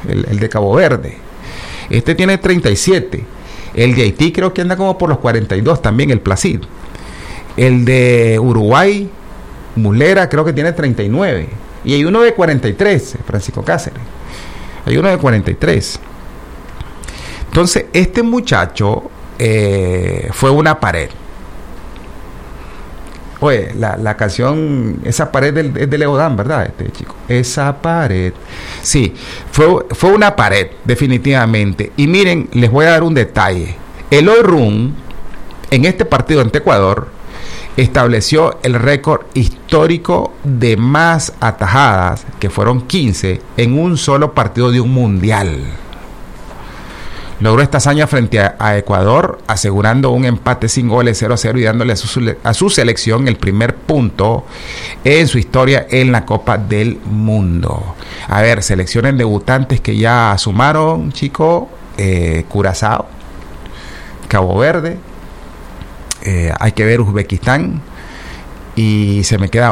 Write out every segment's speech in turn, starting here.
el de Cabo Verde. Este tiene 37. El de Haití creo que anda como por los 42 también, el Placid. El de Uruguay, Mulera, creo que tiene 39. Y hay uno de 43, Francisco Cáceres. Hay uno de 43. Entonces, este muchacho fue una pared. Oye, la canción, esa pared es de Leodán, ¿verdad? Chico. Esa pared. Sí, fue una pared, definitivamente. Y miren, les voy a dar un detalle. Eloy Room, en este partido ante Ecuador, estableció el récord histórico de más atajadas, que fueron 15, en un solo partido de un mundial. Logró esta hazaña frente a Ecuador, asegurando un empate sin goles 0-0 y dándole a su selección el primer punto en su historia en la Copa del Mundo. A ver, selecciones debutantes que ya sumaron, chicos, Curazao, Cabo Verde, hay que ver Uzbekistán y se me queda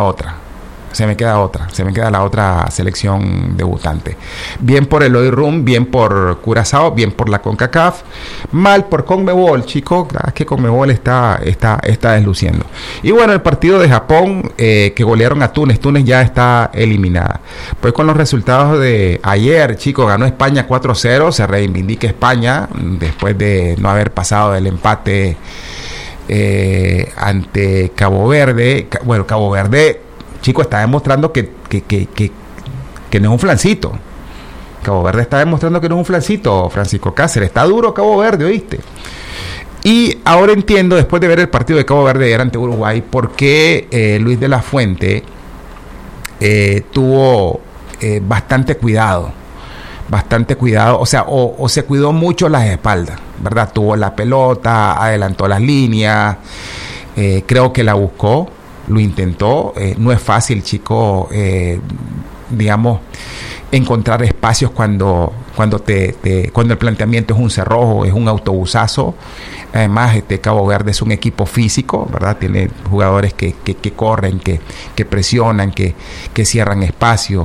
la otra selección debutante. Bien por Eloy Room, bien por Curazao, bien por la CONCACAF, mal por Conmebol, chicos, es que Conmebol está desluciendo. Y bueno, el partido de Japón, que golearon a Túnez ya está eliminada. Pues con los resultados de ayer, chicos, ganó España 4-0, se reivindica España después de no haber pasado del empate ante Cabo Verde. Bueno, Cabo Verde, chicos, está demostrando que no es un flancito. Cabo Verde está demostrando que no es un flancito, Francisco Cáceres. Está duro Cabo Verde, ¿oíste? Y ahora entiendo, después de ver el partido de Cabo Verde ante Uruguay, por qué Luis de la Fuente tuvo bastante cuidado, o sea, o se cuidó mucho las espaldas, ¿verdad? Tuvo la pelota, adelantó las líneas, creo que la buscó, lo intentó. No es fácil, chico, digamos, encontrar espacios cuando el planteamiento es un cerrojo, es un autobusazo. Además, Cabo Verde es un equipo físico, ¿verdad? Tiene jugadores que corren, que presionan, que cierran espacios.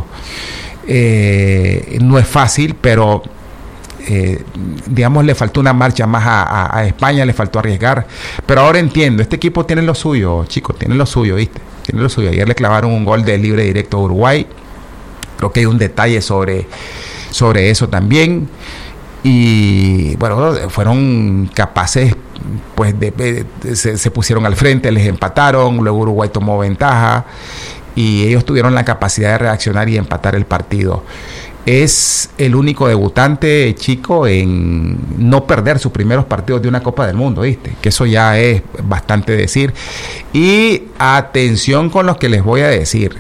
No es fácil, pero digamos, le faltó una marcha más a España, le faltó arriesgar, pero ahora entiendo, este equipo tiene lo suyo, chicos, tiene lo suyo, ¿viste? Tiene lo suyo. Ayer le clavaron un gol de libre directo a Uruguay, creo que hay un detalle sobre eso también, y bueno, fueron capaces, pues se pusieron al frente, les empataron, luego Uruguay tomó ventaja, y ellos tuvieron la capacidad de reaccionar y empatar el partido. Es el único debutante, chico, en no perder sus primeros partidos de una Copa del Mundo, ¿viste? Que eso ya es bastante decir. Y atención con lo que les voy a decir,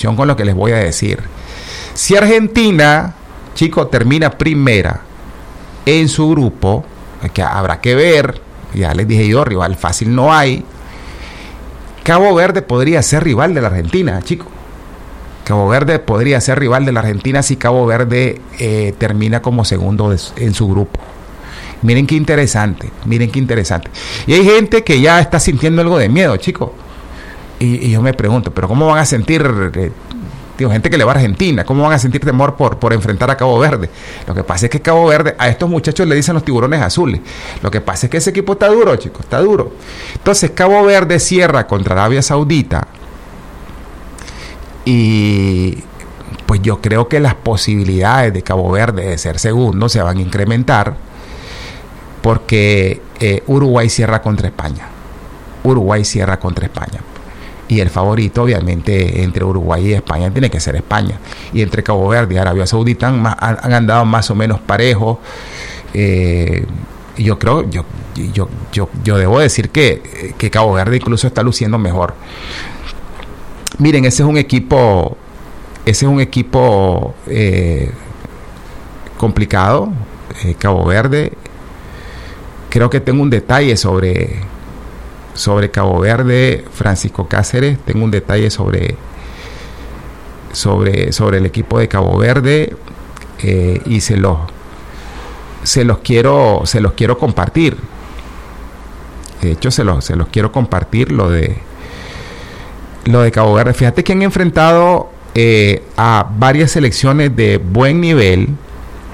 Si Argentina, chico, termina primera en su grupo, que habrá que ver, ya les dije yo, rival fácil no hay. Cabo Verde podría ser rival de la Argentina, chicos. Cabo Verde podría ser rival de la Argentina si Cabo Verde termina como segundo en su grupo. Miren qué interesante. Y hay gente que ya está sintiendo algo de miedo, chicos. Y yo me pregunto, ¿pero cómo van a sentir, gente que le va a Argentina, cómo van a sentir temor por enfrentar a Cabo Verde? Lo que pasa es que Cabo Verde, a estos muchachos le dicen los tiburones azules. Lo que pasa es que ese equipo está duro, chicos, está duro. Entonces Cabo Verde cierra contra Arabia Saudita. Y pues yo creo que las posibilidades de Cabo Verde de ser segundo se van a incrementar, porque Uruguay cierra contra España. Y el favorito, obviamente, entre Uruguay y España tiene que ser España. Y entre Cabo Verde y Arabia Saudita han andado más o menos parejos. Yo creo, yo debo decir que Cabo Verde incluso está luciendo mejor. Miren, ese es un equipo complicado, Cabo Verde. Creo que tengo un detalle sobre Cabo Verde, Francisco Cáceres. Tengo un detalle sobre el equipo de Cabo Verde, y se los quiero compartir. De hecho, se los quiero compartir lo de Cabo Verde. Fíjate que han enfrentado a varias selecciones de buen nivel,